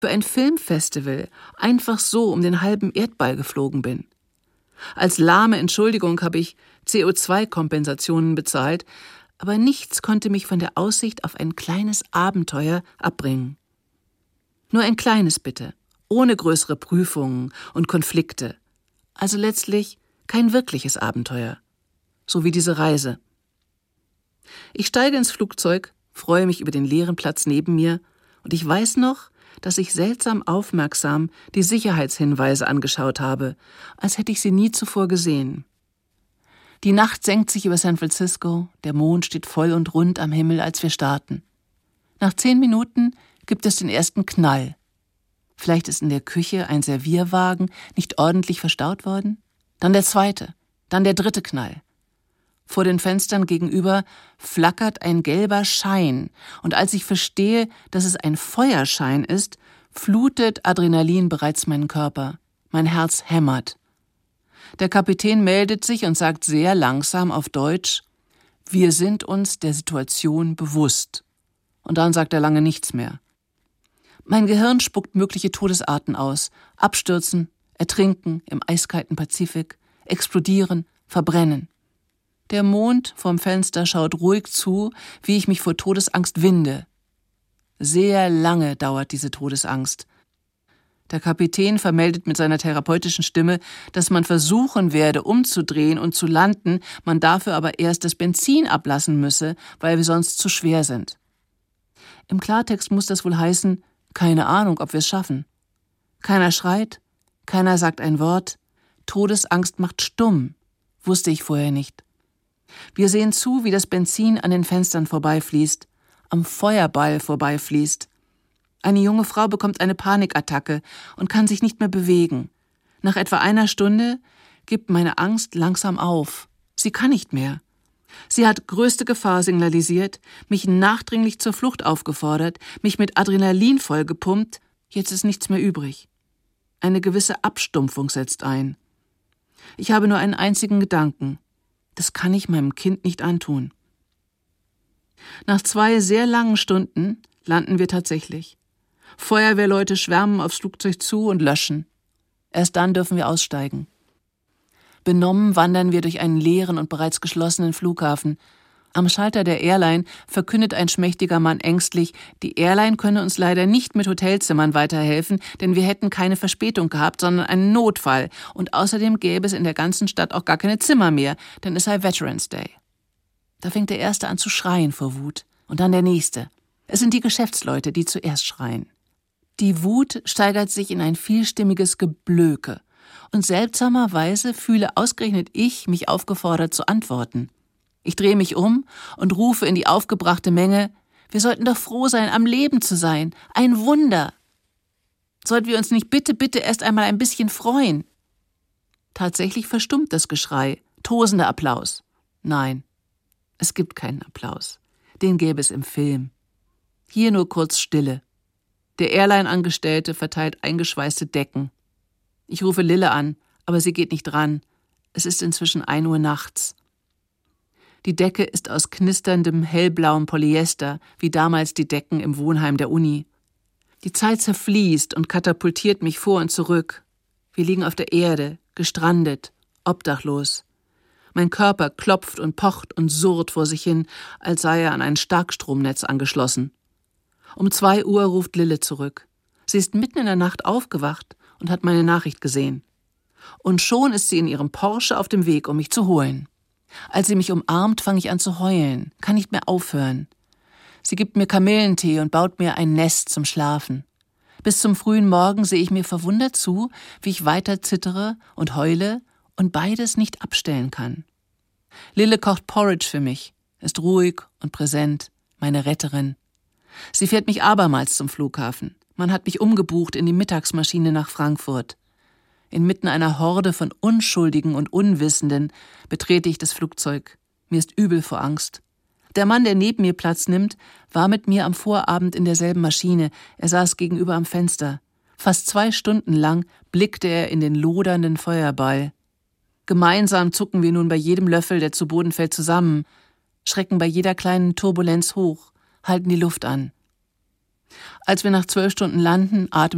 für ein Filmfestival einfach so um den halben Erdball geflogen bin. Als lahme Entschuldigung habe ich CO2-Kompensationen bezahlt, aber nichts konnte mich von der Aussicht auf ein kleines Abenteuer abbringen. Nur ein kleines bitte, ohne größere Prüfungen und Konflikte. Also letztlich kein wirkliches Abenteuer. So wie diese Reise. Ich steige ins Flugzeug, freue mich über den leeren Platz neben mir und ich weiß noch, dass ich seltsam aufmerksam die Sicherheitshinweise angeschaut habe, als hätte ich sie nie zuvor gesehen. Die Nacht senkt sich über San Francisco, der Mond steht voll und rund am Himmel, als wir starten. Nach 10 Minuten gibt es den ersten Knall. Vielleicht ist in der Küche ein Servierwagen nicht ordentlich verstaut worden? Dann der zweite, dann der dritte Knall. Vor den Fenstern gegenüber flackert ein gelber Schein, und als ich verstehe, dass es ein Feuerschein ist, flutet Adrenalin bereits meinen Körper. Mein Herz hämmert. Der Kapitän meldet sich und sagt sehr langsam auf Deutsch: Wir sind uns der Situation bewusst. Und dann sagt er lange nichts mehr. Mein Gehirn spuckt mögliche Todesarten aus: Abstürzen, ertrinken im eiskalten Pazifik, explodieren, verbrennen. Der Mond vom Fenster schaut ruhig zu, wie ich mich vor Todesangst winde. Sehr lange dauert diese Todesangst. Der Kapitän vermeldet mit seiner therapeutischen Stimme, dass man versuchen werde, umzudrehen und zu landen, man dafür aber erst das Benzin ablassen müsse, weil wir sonst zu schwer sind. Im Klartext muss das wohl heißen: keine Ahnung, ob wir es schaffen. Keiner schreit, keiner sagt ein Wort. Todesangst macht stumm. Wusste ich vorher nicht. Wir sehen zu, wie das Benzin an den Fenstern vorbeifließt, am Feuerball vorbeifließt. Eine junge Frau bekommt eine Panikattacke und kann sich nicht mehr bewegen. Nach etwa einer Stunde gibt meine Angst langsam auf. Sie kann nicht mehr. Sie hat größte Gefahr signalisiert, mich nachdringlich zur Flucht aufgefordert, mich mit Adrenalin vollgepumpt. Jetzt ist nichts mehr übrig. Eine gewisse Abstumpfung setzt ein. Ich habe nur einen einzigen Gedanken: Das kann ich meinem Kind nicht antun. Nach 2 sehr langen Stunden landen wir tatsächlich. Feuerwehrleute schwärmen aufs Flugzeug zu und löschen. Erst dann dürfen wir aussteigen. Benommen wandern wir durch einen leeren und bereits geschlossenen Flughafen. Am Schalter der Airline verkündet ein schmächtiger Mann ängstlich, die Airline könne uns leider nicht mit Hotelzimmern weiterhelfen, denn wir hätten keine Verspätung gehabt, sondern einen Notfall. Und außerdem gäbe es in der ganzen Stadt auch gar keine Zimmer mehr, denn es sei Veterans Day. Da fängt der Erste an zu schreien vor Wut und dann der Nächste. Es sind die Geschäftsleute, die zuerst schreien. Die Wut steigert sich in ein vielstimmiges Geblöke. Und seltsamerweise fühle ausgerechnet ich mich aufgefordert zu antworten. Ich drehe mich um und rufe in die aufgebrachte Menge: Wir sollten doch froh sein, am Leben zu sein. Ein Wunder! Sollten wir uns nicht bitte erst einmal ein bisschen freuen? Tatsächlich verstummt das Geschrei. Tosender Applaus. Nein, es gibt keinen Applaus. Den gäbe es im Film. Hier nur kurz Stille. Der Airline-Angestellte verteilt eingeschweißte Decken. Ich rufe Lille an, aber sie geht nicht ran. Es ist inzwischen 1 Uhr nachts. Die Decke ist aus knisterndem, hellblauem Polyester, wie damals die Decken im Wohnheim der Uni. Die Zeit zerfließt und katapultiert mich vor und zurück. Wir liegen auf der Erde, gestrandet, obdachlos. Mein Körper klopft und pocht und surrt vor sich hin, als sei er an ein Starkstromnetz angeschlossen. Um 2 Uhr ruft Lille zurück. Sie ist mitten in der Nacht aufgewacht und hat meine Nachricht gesehen. Und schon ist sie in ihrem Porsche auf dem Weg, um mich zu holen. Als sie mich umarmt, fange ich an zu heulen, kann nicht mehr aufhören. Sie gibt mir Kamillentee und baut mir ein Nest zum Schlafen. Bis zum frühen Morgen sehe ich mir verwundert zu, wie ich weiter zittere und heule und beides nicht abstellen kann. Lille kocht Porridge für mich, ist ruhig und präsent, meine Retterin. Sie fährt mich abermals zum Flughafen. Man hat mich umgebucht in die Mittagsmaschine nach Frankfurt. Inmitten einer Horde von Unschuldigen und Unwissenden betrete ich das Flugzeug. Mir ist übel vor Angst. Der Mann, der neben mir Platz nimmt, war mit mir am Vorabend in derselben Maschine. Er saß gegenüber am Fenster. Fast 2 Stunden lang blickte er in den lodernden Feuerball. Gemeinsam zucken wir nun bei jedem Löffel, der zu Boden fällt, zusammen, schrecken bei jeder kleinen Turbulenz hoch, halten die Luft an. Als wir nach 12 Stunden landen, atmen